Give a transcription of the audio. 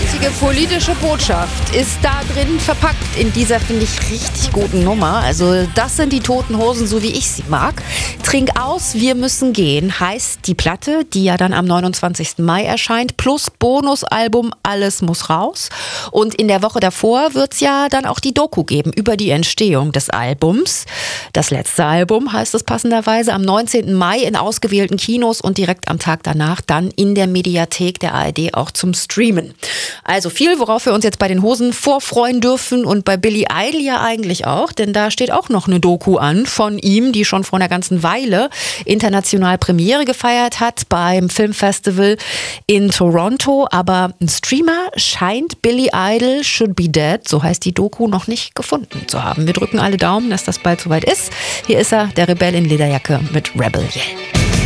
eindeutige politische Botschaft ist da drin verpackt in dieser, finde ich, richtig guten Nummer. Also das sind die Toten Hosen, so wie ich sie mag. Trink aus, wir müssen gehen, heißt die Platte, die ja dann am 29. Mai erscheint, plus Bonusalbum Alles muss raus. Und in der Woche davor wird es ja dann auch die Doku geben über die Entstehung des Albums. Das letzte Album heißt es passenderweise am 19. Mai in ausgewählten Kinos und direkt am Tag danach dann in der Mediathek der ARD auch zum Streamen. Also viel, worauf wir uns jetzt bei den Hosen vorfreuen dürfen und bei Billy Idol ja eigentlich auch, denn da steht auch noch eine Doku an von ihm, die schon vor einer ganzen Weile international Premiere gefeiert hat beim Filmfestival in Toronto. Aber ein Streamer scheint Billy Idol Should Be Dead, so heißt die Doku, noch nicht gefunden zu haben. Wir drücken alle Daumen, dass das bald soweit ist. Hier ist er, der Rebell in Lederjacke mit Rebel Yell.